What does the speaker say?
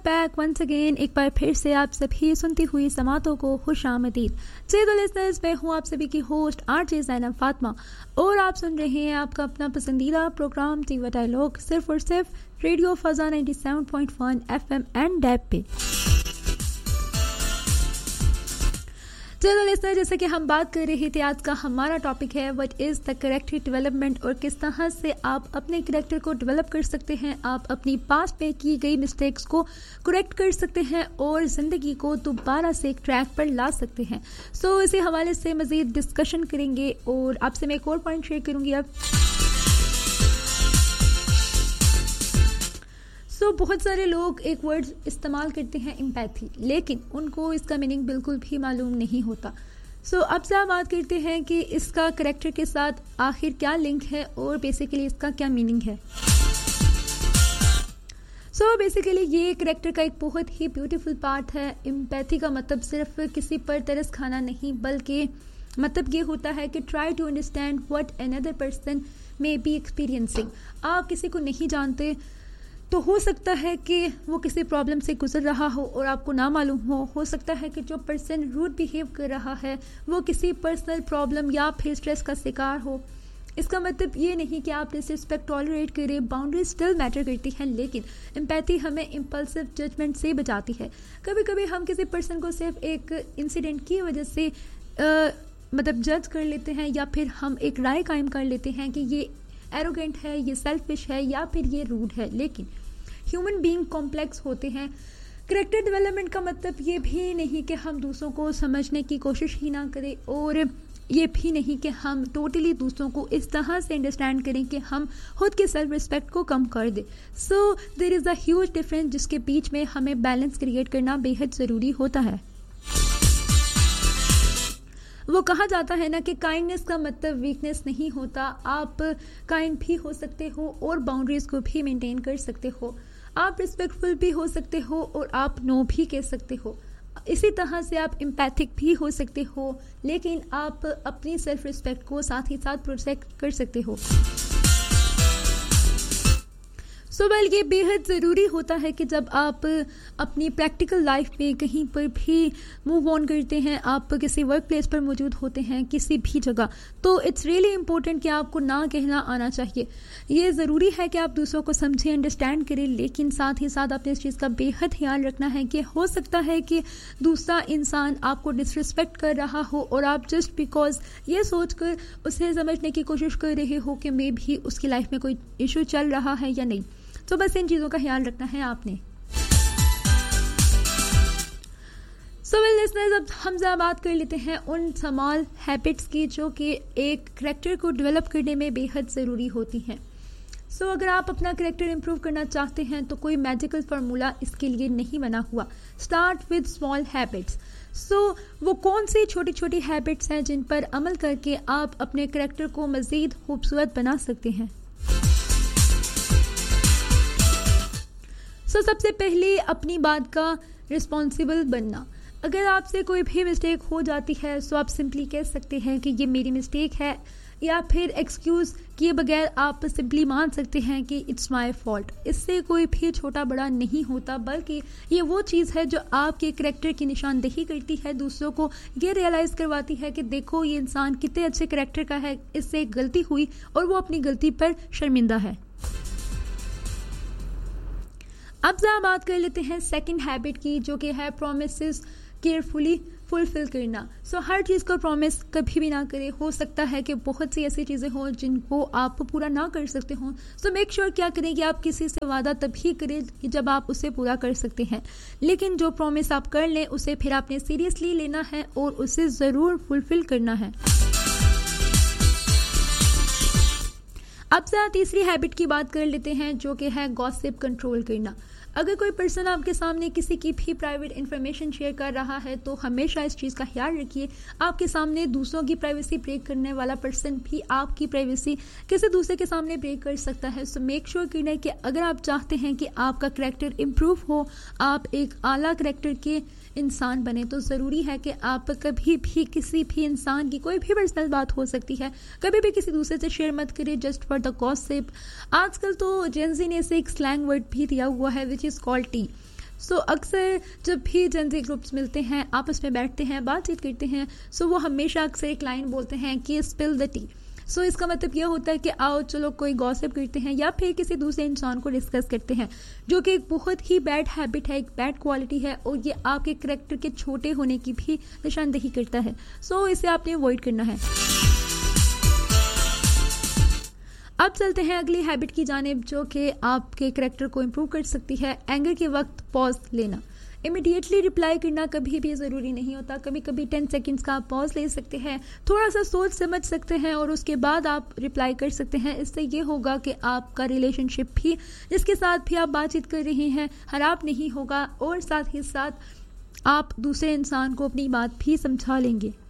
Back once again, एक बार फिर से आप सभी सुनती हुई समातों को खुश आमदीद। तो लिसनर्स, मैं हूँ आप सभी की होस्ट आरजे ज़ैनब फातिमा और आप सुन रहे हैं आपका अपना पसंदीदा प्रोग्राम टीवी डायलॉग सिर्फ और सिर्फ रेडियो फजा 97.1 FM एंड डैब पे। चलो लिसनर, जैसे कि हम बात कर रहे थे, आज का हमारा टॉपिक है what is the character development और किस तरह से आप अपने कैरेक्टर को डेवलप कर सकते हैं, आप अपनी पास्ट में की गई मिस्टेक्स को करेक्ट कर सकते हैं और ज़िंदगी को दोबारा से एक ट्रैक पर ला सकते हैं। सो इसी हवाले से मज़ीद डिस्कशन करेंगे और आपसे मैं एक और पॉइंट शेयर करूँगी अब। बहुत सारे लोग एक वर्ड इस्तेमाल करते हैं एम्पैथी, लेकिन उनको इसका मीनिंग बिल्कुल भी मालूम नहीं होता। अब से आप बात करते हैं कि इसका कैरेक्टर के साथ आखिर क्या लिंक है और बेसिकली इसका क्या मीनिंग है। बेसिकली ये कैरेक्टर का एक बहुत ही ब्यूटीफुल पार्ट है। एम्पैथी का मतलब सिर्फ किसी पर तरस खाना नहीं, बल्कि मतलब ये होता है कि try to understand what another person may be experiencing. आप किसी को नहीं जानते तो हो सकता है कि वो किसी प्रॉब्लम से गुजर रहा हो और आपको ना मालूम हो सकता है कि जो पर्सन रूड बिहेव कर रहा है वो किसी पर्सनल प्रॉब्लम या फिर स्ट्रेस का शिकार हो। इसका मतलब ये नहीं कि आप डिसरिस्पेक्ट टॉलरेट करें, बाउंड्री स्टिल मैटर करती हैं, लेकिन एम्पैथी हमें इम्पल्सिव जजमेंट से बचाती है। कभी कभी हम किसी पर्सन को सिर्फ एक इंसिडेंट की वजह से जज कर लेते हैं या फिर हम एक राय कायम कर लेते हैं कि ये एरोगेंट है, ये सेल्फिश है या फिर ये रूड है, लेकिन ह्यूमन बीइंग कॉम्प्लेक्स होते हैं। कैरेक्टर डेवलपमेंट का मतलब ये भी नहीं कि हम दूसरों को समझने की कोशिश ही ना करें और ये भी नहीं कि हम टोटली दूसरों को इस तरह से अंडरस्टैंड करें कि हम खुद के सेल्फ रिस्पेक्ट को कम कर दें। There is a huge difference जिसके बीच में हमें बैलेंस क्रिएट करना बेहद ज़रूरी होता है। वो कहा जाता है ना कि काइंडनेस का मतलब वीकनेस नहीं होता। आप काइंड भी हो सकते हो और बाउंड्रीज को भी मेंटेन कर सकते हो, आप रिस्पेक्टफुल भी हो सकते हो और आप नो भी कह सकते हो। इसी तरह से आप एम्पैथिक भी हो सकते हो, लेकिन आप अपनी सेल्फ रिस्पेक्ट को साथ ही साथ प्रोटेक्ट कर सकते हो। ये बेहद ज़रूरी होता है कि जब आप अपनी प्रैक्टिकल लाइफ में कहीं पर भी मूव ऑन करते हैं, आप किसी वर्क प्लेस पर मौजूद होते हैं, किसी भी जगह, तो इट्स रियली इम्पोर्टेंट कि आपको ना कहना आना चाहिए। ये ज़रूरी है कि आप दूसरों को समझें, अंडरस्टैंड करें, लेकिन साथ ही साथ आपने इस चीज़ का बेहद ख्याल रखना है कि हो सकता है कि दूसरा इंसान आपको डिसरिस्पेक्ट कर रहा हो और आप जस्ट बिकॉज ये सोचकर उसे समझने की कोशिश कर रहे हो कि मे भी उसकी लाइफ में कोई इशू चल रहा है या नहीं। तो बस इन चीज़ों का ख्याल रखना है आपने। लिसनर्स, अब हम ज़रा बात कर लेते हैं उन स्मॉल हैबिट्स की जो कि एक कैरेक्टर को डेवलप करने में बेहद ज़रूरी होती हैं। अगर आप अपना कैरेक्टर इंप्रूव करना चाहते हैं तो कोई मैजिकल फार्मूला इसके लिए नहीं बना हुआ। Start with small habits. वो कौन सी छोटी छोटी हैबिट्स हैं जिन पर अमल करके आप अपने कैरेक्टर को मज़ीद खूबसूरत बना सकते हैं। सबसे पहले अपनी बात का रिस्पॉन्सिबल बनना। अगर आपसे कोई भी मिस्टेक हो जाती है तो आप सिंपली कह सकते हैं कि ये मेरी मिस्टेक है, या फिर एक्सक्यूज़ किए बगैर आप सिंपली मान सकते हैं कि इट्स माय फॉल्ट। इससे कोई भी छोटा बड़ा नहीं होता, बल्कि ये वो चीज़ है जो आपके कैरेक्टर की निशानदेही करती है, दूसरों को ये रियलाइज़ करवाती है कि देखो ये इंसान कितने अच्छे कैरेक्टर का है, इससे एक गलती हुई और वो अपनी गलती पर शर्मिंदा है। अब जरा बात कर लेते हैं सेकंड हैबिट की, जो कि है प्रॉमिसेस केयरफुली फुलफिल करना। हर चीज़ को प्रॉमिस कभी भी ना करें। हो सकता है कि बहुत सी ऐसी चीज़ें हों जिनको आप पूरा ना कर सकते हों, मेक श्योर क्या करें कि आप किसी से वादा तभी करें कि जब आप उसे पूरा कर सकते हैं, लेकिन जो प्रॉमिस आप कर लें उसे फिर आपने सीरियसली लेना है और उसे ज़रूर फुलफिल करना है। अब से तीसरी हैबिट की बात कर लेते हैं, जो कि है गॉसिप कंट्रोल करना। अगर कोई पर्सन आपके सामने किसी की भी प्राइवेट इन्फॉर्मेशन शेयर कर रहा है तो हमेशा इस चीज़ का ख्याल रखिए, आपके सामने दूसरों की प्राइवेसी ब्रेक करने वाला पर्सन भी आपकी प्राइवेसी किसी दूसरे के सामने ब्रेक कर सकता है। मेक श्योर करना है कि अगर आप चाहते हैं कि आपका कैरेक्टर इम्प्रूव हो, आप एक आला कैरेक्टर के इंसान बने, तो ज़रूरी है कि आप कभी भी किसी भी इंसान की कोई भी पर्सनल बात हो सकती है, कभी भी किसी दूसरे से शेयर मत करिए जस्ट फॉर द गॉसिप। आजकल तो जेन ज़ी ने इसे एक स्लैंग वर्ड भी दिया हुआ है विच इज़ कॉल्ड टी। सो अक्सर जब भी जनजी ग्रुप्स मिलते हैं, आपस में बैठते हैं, बातचीत करते हैं, सो वो हमेशा अक्सर एक लाइन बोलते हैं कि स्पिल द टी। सो इसका मतलब यह होता है कि आओ चलो कोई गॉसिप करते हैं या फिर किसी दूसरे इंसान को डिस्कस करते हैं, जो कि एक बहुत ही बैड हैबिट है, एक बैड क्वालिटी है और ये आपके करैक्टर के छोटे होने की भी निशानदेही करता है। सो इसे आपने अवॉइड करना है। अब चलते हैं अगली हैबिट की जानिब, जो कि आपके करैक्टर को इम्प्रूव कर सकती है। एंगर के वक्त पॉज लेना। इमीडिएटली रिप्लाई करना कभी भी ज़रूरी नहीं होता। कभी कभी 10 सेकंड्स का आप पॉज ले सकते हैं, थोड़ा सा सोच समझ सकते हैं और उसके बाद आप रिप्लाई कर सकते हैं। इससे ये होगा कि आपका रिलेशनशिप भी, जिसके साथ भी आप बातचीत कर रहे हैं, खराब नहीं होगा और साथ ही साथ आप दूसरे इंसान को अपनी बात भी समझा लेंगे।